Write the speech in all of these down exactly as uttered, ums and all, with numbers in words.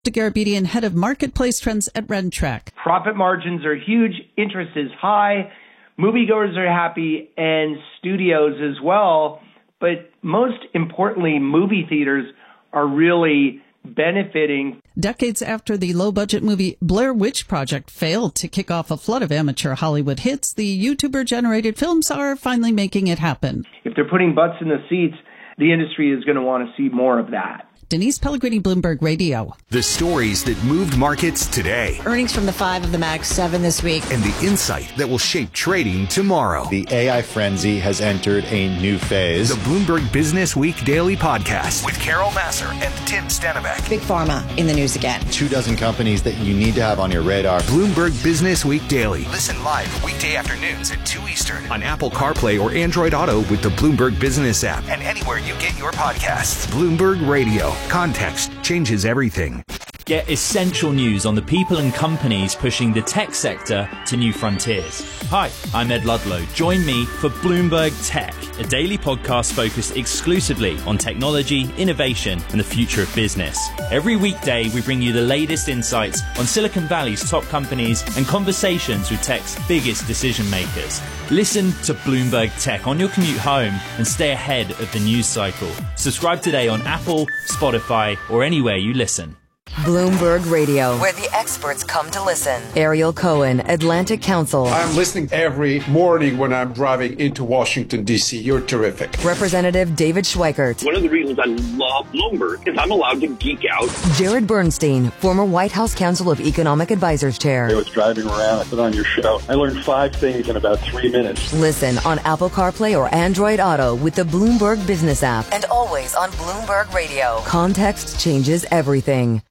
Garabedian, head of marketplace trends at Rentrak. Profit margins are huge, interest is high, moviegoers are happy, and studios as well. But most importantly, movie theaters are really benefiting. Decades after the low-budget movie Blair Witch Project failed to kick off a flood of amateur Hollywood hits, the YouTuber-generated films are finally making it happen. If they're putting butts in the seats, the industry is going to want to see more of that. Denise Pellegrini, Bloomberg Radio. The stories that moved markets today. Earnings from the five of the Mag seven this week. And the insight that will shape trading tomorrow. The A I frenzy has entered a new phase. The Bloomberg Business Week Daily Podcast with Carol Massar and Tim Stenbeck. Big Pharma in the news again. Two dozen companies that you need to have on your radar. Bloomberg Business Week Daily. Listen live weekday afternoons at two Eastern on Apple CarPlay or Android Auto with the Bloomberg Business app and anywhere you get your podcasts. Bloomberg Radio. Context changes everything. Get essential news on the people and companies pushing the tech sector to new frontiers. Hi, I'm Ed Ludlow. Join me for Bloomberg Tech, a daily podcast focused exclusively on technology, innovation, and the future of business. Every weekday, we bring you the latest insights on Silicon Valley's top companies and conversations with tech's biggest decision makers. Listen to Bloomberg Tech on your commute home and stay ahead of the news cycle. Subscribe today on Apple, Spotify, or anywhere you listen. Bloomberg Radio, where the experts come to listen. Ariel Cohen, Atlantic Council. I'm listening every morning when I'm driving into Washington, D C. You're terrific. Representative David Schweikert. One of the reasons I love Bloomberg is I'm allowed to geek out. Jared Bernstein, former White House Council of Economic Advisors Chair. I was driving around, I put on your show. I learned five things in about three minutes. Listen on Apple CarPlay or Android Auto with the Bloomberg Business app. And always on Bloomberg Radio. Context changes everything.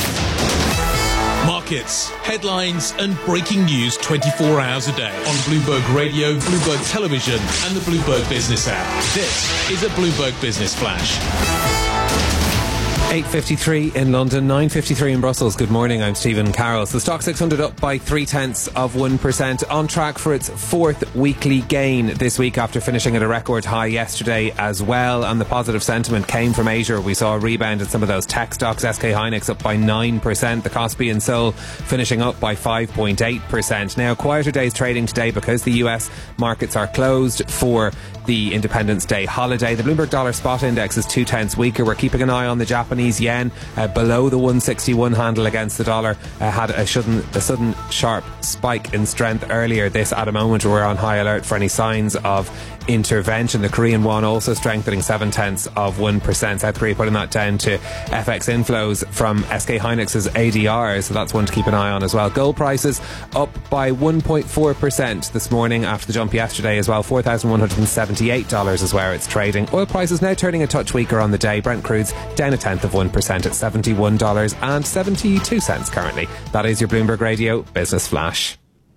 Markets, headlines, and breaking news twenty-four hours a day on Bloomberg Radio, Bloomberg Television, and the Bloomberg Business app. This is a Bloomberg Business Flash. eight fifty-three in London, nine fifty-three in Brussels. Good morning, I'm Stephen Carrolls. The Stock six hundred up by three-tenths of one percent, on track for its fourth weekly gain this week after finishing at a record high yesterday as well. And the positive sentiment came from Asia. We saw a rebound in some of those tech stocks. S K Hynix up by nine percent. The Kospi and Seoul finishing up by five point eight percent. Now, quieter days trading today because the U S markets are closed for the Independence Day holiday. The Bloomberg Dollar Spot Index is two-tenths weaker. We're keeping an eye on the Japanese yen uh, below the one sixty-one handle against the dollar. Uh, had a sudden, a sudden sharp spike in strength earlier. This at a moment we're on high alert for any signs of intervention. The Korean won also strengthening seven-tenths of one percent. South Korea putting that down to F X inflows from S K Hynix's A D R, so that's one to keep an eye on as well. Gold prices up by one point four percent this morning after the jump yesterday as well. four thousand one hundred seventy-eight dollars is where it's trading. Oil prices now turning a touch weaker on the day. Brent crude's down a tenth of one percent at seventy-one dollars and seventy-two cents currently. That is your Bloomberg Radio Business Flash.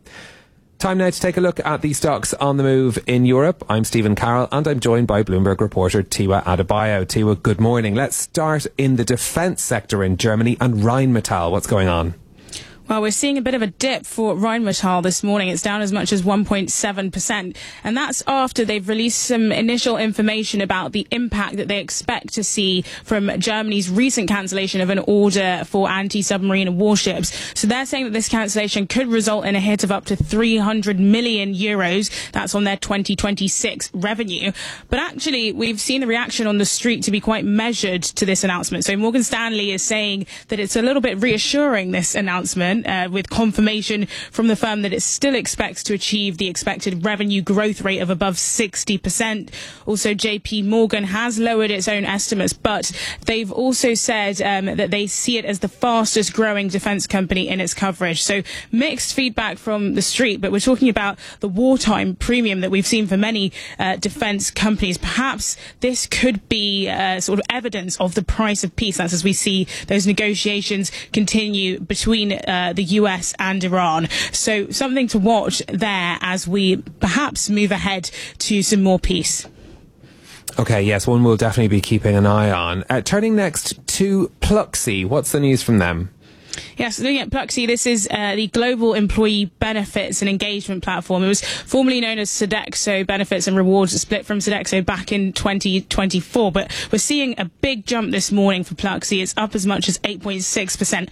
Time now to take a look at the stocks on the move in Europe. I'm Stephen Carroll and I'm joined by Bloomberg reporter Tiwa Adebayo. Tiwa, good morning. Let's start in the defence sector in Germany and Rheinmetall. What's going on? Well, we're seeing a bit of a dip for Rheinmetall this morning. It's down as much as one point seven percent. And that's after they've released some initial information about the impact that they expect to see from Germany's recent cancellation of an order for anti-submarine warships. So they're saying that this cancellation could result in a hit of up to three hundred million euros. That's on their twenty twenty-six revenue. But actually, we've seen the reaction on the street to be quite measured to this announcement. So Morgan Stanley is saying that it's a little bit reassuring, this announcement. Uh, with confirmation from the firm that it still expects to achieve the expected revenue growth rate of above sixty percent. Also, J P Morgan has lowered its own estimates, but they've also said um, that they see it as the fastest growing defence company in its coverage. So mixed feedback from the street, but we're talking about the wartime premium that we've seen for many uh, defence companies. Perhaps this could be uh, sort of evidence of the price of peace. That's as we see those negotiations continue between uh, the U S and Iran. So something to watch there as we perhaps move ahead to some more peace. Okay, yes, one we'll definitely be keeping an eye on. Uh, turning next to Pluxee, what's the news from them? Yes, looking at Pluxee, this is uh, the global employee benefits and engagement platform. It was formerly known as Sodexo Benefits and Rewards, split from Sodexo back in twenty twenty-four. But we're seeing a big jump this morning for Pluxee. It's up as much as eight point six percent